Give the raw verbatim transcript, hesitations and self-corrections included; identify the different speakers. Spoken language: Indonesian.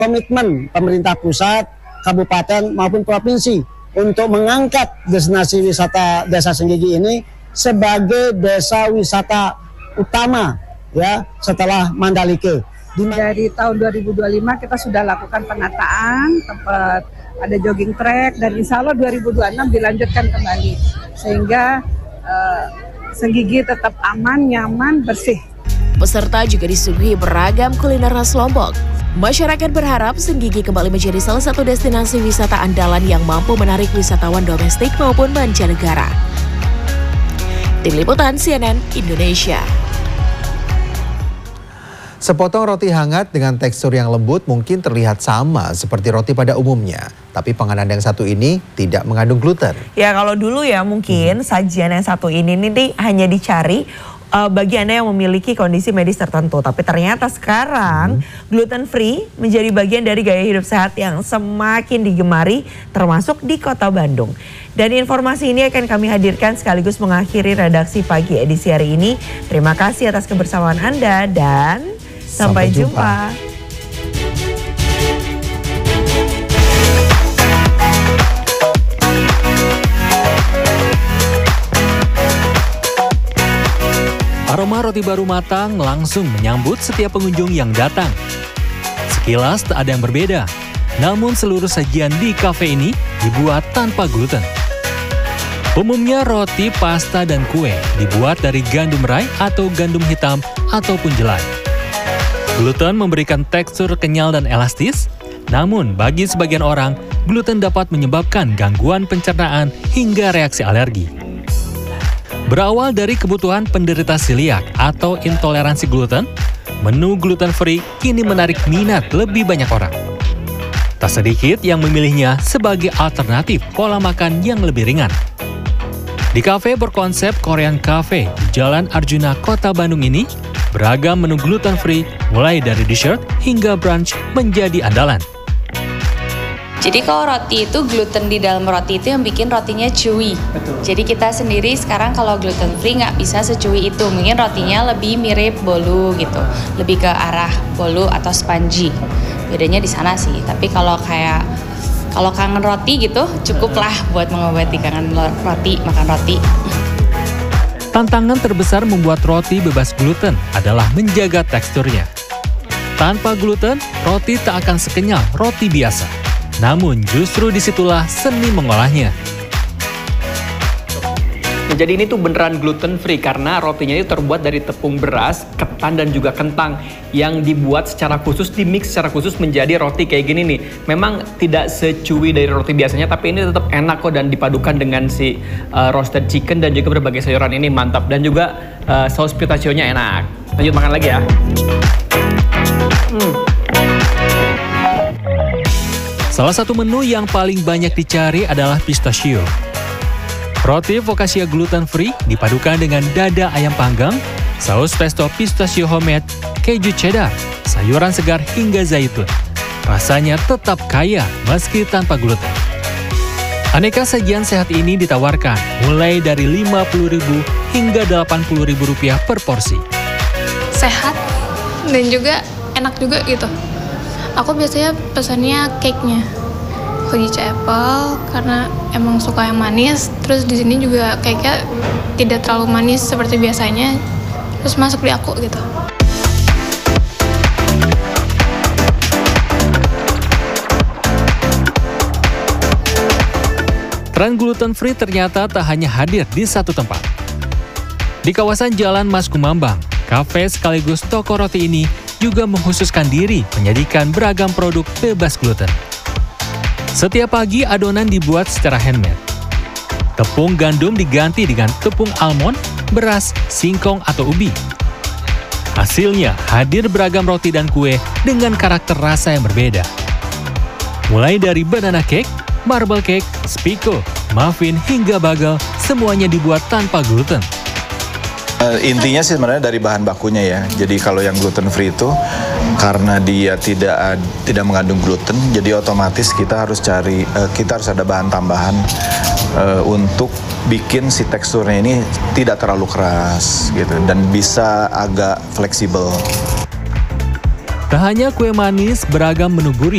Speaker 1: komitmen pemerintah pusat, kabupaten maupun provinsi untuk mengangkat destinasi wisata Desa Senggigi ini sebagai desa wisata utama ya setelah Mandalika.
Speaker 2: Dari tahun dua ribu dua puluh lima kita sudah lakukan penataan, tempat ada jogging track, dan insya Allah dua ribu dua puluh enam dilanjutkan kembali sehingga uh, Senggigi tetap aman, nyaman, bersih.
Speaker 3: Peserta juga disuguhi beragam kuliner khas Lombok. Masyarakat berharap Senggigi kembali menjadi salah satu destinasi wisata andalan yang mampu menarik wisatawan domestik maupun mancanegara. Tim Liputan C N N Indonesia.
Speaker 4: Sepotong roti hangat dengan tekstur yang lembut mungkin terlihat sama seperti roti pada umumnya. Tapi panganan yang satu ini tidak mengandung gluten.
Speaker 5: Ya kalau dulu ya mungkin hmm. sajian yang satu ini nih hanya dicari uh, bagi Anda yang memiliki kondisi medis tertentu. Tapi ternyata sekarang hmm. gluten free menjadi bagian dari gaya hidup sehat yang semakin digemari termasuk di Kota Bandung. Dan informasi ini akan kami hadirkan sekaligus mengakhiri redaksi pagi edisi hari ini. Terima kasih atas kebersamaan Anda dan sampai, sampai jumpa. jumpa.
Speaker 6: Aroma roti baru matang langsung menyambut setiap pengunjung yang datang. Sekilas tak ada yang berbeda, namun seluruh sajian di kafe ini dibuat tanpa gluten. Umumnya roti, pasta, dan kue dibuat dari gandum rai atau gandum hitam ataupun jelai. Gluten memberikan tekstur kenyal dan elastis, namun bagi sebagian orang, gluten dapat menyebabkan gangguan pencernaan hingga reaksi alergi. Berawal dari kebutuhan penderita celiak atau intoleransi gluten, menu gluten free kini menarik minat lebih banyak orang. Tak sedikit yang memilihnya sebagai alternatif pola makan yang lebih ringan. Di kafe berkonsep Korean Cafe di Jalan Arjuna, Kota Bandung ini, beragam menu gluten free mulai dari dessert hingga brunch menjadi andalan.
Speaker 7: Jadi kalau roti itu gluten di dalam roti itu yang bikin rotinya chewy. Betul. Jadi kita sendiri sekarang kalau gluten free nggak bisa sechewy itu. Mungkin rotinya lebih mirip bolu gitu, lebih ke arah bolu atau spongy. Bedanya di sana sih. Tapi kalau kayak kalau kangen roti gitu cukuplah buat mengobati kangen roti, makan roti.
Speaker 6: Tantangan terbesar membuat roti bebas gluten adalah menjaga teksturnya. Tanpa gluten, roti tak akan sekenyal roti biasa. Namun justru disitulah seni mengolahnya.
Speaker 8: Jadi ini tuh beneran gluten free karena rotinya itu terbuat dari tepung beras, ketan, dan juga kentang yang dibuat secara khusus, di mix secara khusus menjadi roti kayak gini nih. Memang tidak secuwi dari roti biasanya, tapi ini tetap enak kok dan dipadukan dengan si uh, roasted chicken dan juga berbagai sayuran ini mantap. Dan juga uh, saus pistachio-nya enak. Lanjut makan lagi ya. Hmm.
Speaker 6: Salah satu menu yang paling banyak dicari adalah pistachio. Roti focaccia gluten free dipadukan dengan dada ayam panggang, saus pesto pistachio homemade, keju cheddar, sayuran segar hingga zaitun. Rasanya tetap kaya meski tanpa gluten. Aneka sajian sehat ini ditawarkan mulai dari lima puluh ribu rupiah hingga delapan puluh ribu rupiah per porsi.
Speaker 9: Sehat dan juga enak juga gitu. Aku biasanya pesannya cake-nya. Hojicha apple karena emang suka yang manis, terus di sini juga kayaknya tidak terlalu manis seperti biasanya, terus masuk di aku gitu.
Speaker 6: Tren gluten free ternyata tak hanya hadir di satu tempat. Di kawasan Jalan Mas Kumambang, kafe sekaligus toko roti ini juga mengkhususkan diri menyajikan beragam produk bebas gluten. Setiap pagi adonan dibuat secara handmade. Tepung gandum diganti dengan tepung almond, beras, singkong atau ubi. Hasilnya hadir beragam roti dan kue dengan karakter rasa yang berbeda. Mulai dari banana cake, marble cake, spiko, muffin hingga bagel, semuanya dibuat tanpa gluten.
Speaker 10: Uh, intinya sih sebenarnya dari bahan bakunya ya. Jadi kalau yang gluten free itu karena dia tidak uh, tidak mengandung gluten, jadi otomatis kita harus cari uh, kita harus ada bahan tambahan uh, untuk bikin si teksturnya ini tidak terlalu keras gitu dan bisa agak fleksibel.
Speaker 6: Tak hanya kue manis, beragam menu gurih